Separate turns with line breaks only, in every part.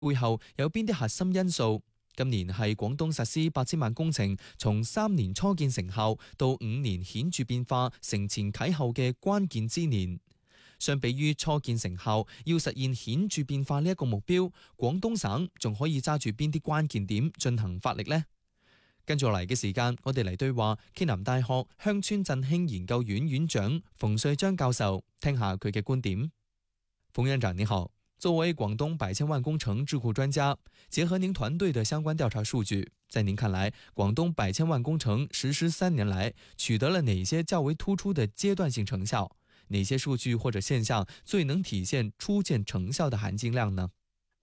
背後有邊啲核心因素？今年係廣東實施8000萬工程從3年初見成效到5年顯著變化承前啟後嘅關鍵之年。相比於初見成效，要實現顯著變化呢一個目標，廣東省仲可以揸住邊啲關鍵點進行發力呢？跟住落嚟嘅時間，我哋嚟對話暨南大學鄉村振興研究院院長馮瑞章教授，聽下佢嘅觀點。馮院長你好，作為廣東8000萬工程智庫專家，結合您團隊的相關調查數據，在您看來，廣東8000萬工程實施3年來，取得了哪些較為突出的階段性成效？哪些數據或者現象最能體現初見成效的含金量呢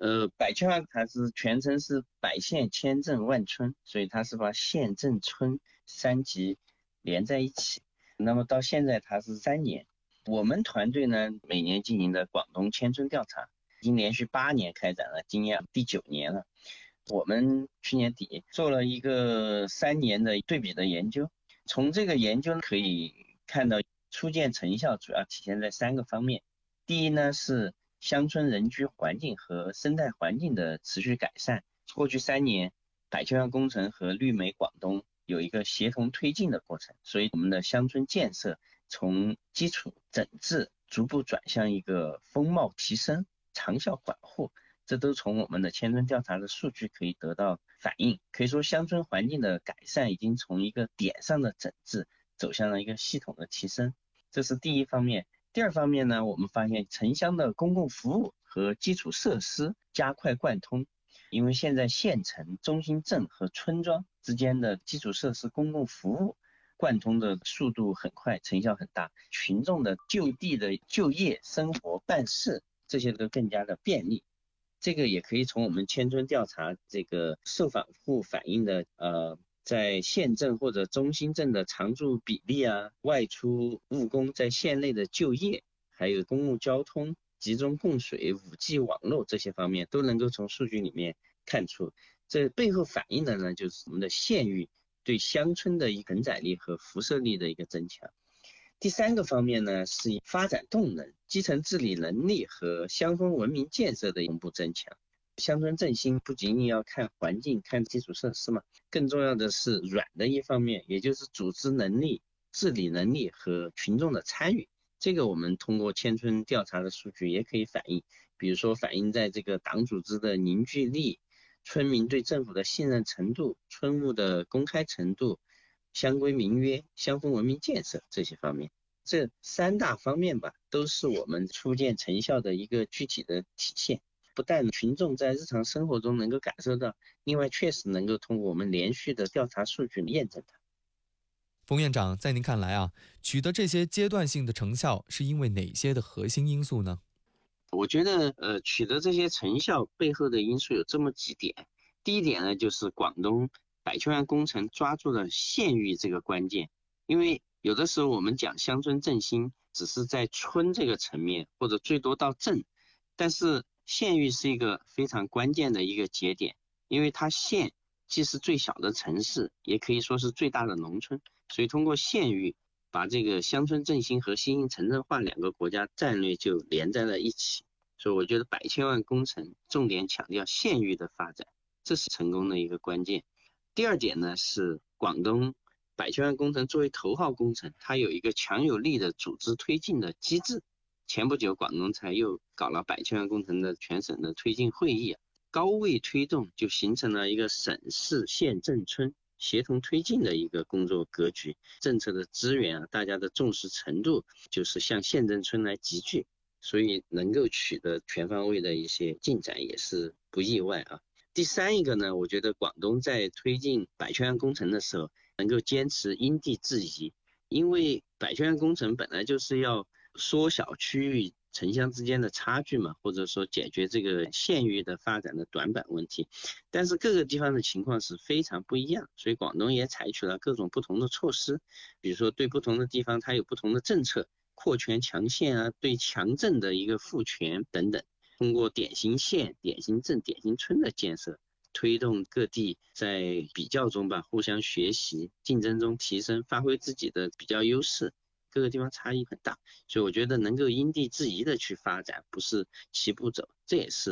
？8000萬它是全稱是百縣千鎮萬村，所以它是把縣鎮村3級連在一起。那麼到現在它是3年。我們團隊呢每年進行的廣東千村調查，已經連續8年開展了，今年第9年了。我們去年底做了一個3年的對比的研究，從這個研究可以看到初見成效主要體現在3個方面。第一呢是鄉村人居環境和生態環境的持續改善。過去3年8000萬工程和綠美廣東有一個協同推進的過程，所以我們的鄉村建設從基礎整治逐步轉向一個風貌提升、長效管護，這都從我們的千村調查的數據可以得到反映。可以說鄉村環境的改善已經從一個點上的整治走向了一個系統的提升，這是第一方面。第二方面呢，我們發現城鄉的公共服務和基礎設施加快貫通，因為現在縣城、中心鎮和村莊之間的基礎設施公共服務貫通的速度很快，成效很大，群眾的就地的就業、生活、辦事這些都更加的便利。這個也可以從我們千村調查這個受訪戶反映的在縣鎮或者中心鎮的常住比例啊，外出務工在縣內的就業，還有公共交通、集中供水、5G 網絡這些方面都能夠從數據裡面看出。這背後反映的呢，就是我們的縣域對鄉村的一個承載力和輻射力的一個增強。第3個方面呢，是發展動能、基層治理能力和鄉村文明建設的同步增強。鄉村振興不僅僅要看環境、看基礎設施嘛，更重要的是軟的一方面，也就是組織能力、治理能力和群眾的參與。這個我們通過千村調查的數據也可以反映，比如說反映在這個黨組織的凝聚力、村民對政府的信任程度、村務的公開程度、鄉規民約、鄉村文明建設這些方面。這3大方面吧，都是我們初見成效的一個具體的體現。不但群眾在日常生活中能夠感受到，另外確實能夠通過我們連續的調查數據驗證它。
馮院長，在您看來啊，取得這些階段性的成效是因為哪些的核心因素呢？
我覺得取得這些成效背後的因素有這麼幾點。第一點呢，就是廣東8000萬工程抓住了縣域這個關鍵。因為有的時候我們講鄉村振興只是在村這個層面，或者最多到鎮，但是縣域是一個非常關鍵的一個節點，因為它縣既是最小的城市，也可以說是最大的農村，所以通過縣域把這個鄉村振興和新型城鎮化兩個國家戰略就連在了一起。所以我覺得8000萬工程重點強調縣域的發展，這是成功的一個關鍵。第二點呢，是廣東8000萬工程作為頭號工程，它有一個強有力的組織推進的機制。前不久廣東才又搞了8000萬工程的全省的推進會議，高位推動，就形成了一個省市縣鎮村協同推進的一個工作格局。政策的資源大家的重視程度就是向縣鎮村來集聚，所以能夠取得全方位的一些進展也是不意外啊。第3一個呢，我覺得廣東在推進8000萬工程的時候能夠堅持因地制宜，因為8000萬工程本來就是要縮小區域城鄉之間的差距嘛，或者說解決這個縣域的發展的短板問題，但是各個地方的情況是非常不一樣，所以廣東也採取了各種不同的措施，比如說對不同的地方它有不同的政策，擴權強縣啊，對強鎮的一個賦權等等，通過典型縣、典型鎮、典型村的建設，推動各地在比較中吧互相學習，競爭中提升，發揮自己的比較優勢。各個地方差異很大，所以我覺得能夠因地制宜的去發展，不是齊步走，這也是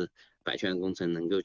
百圈工程能够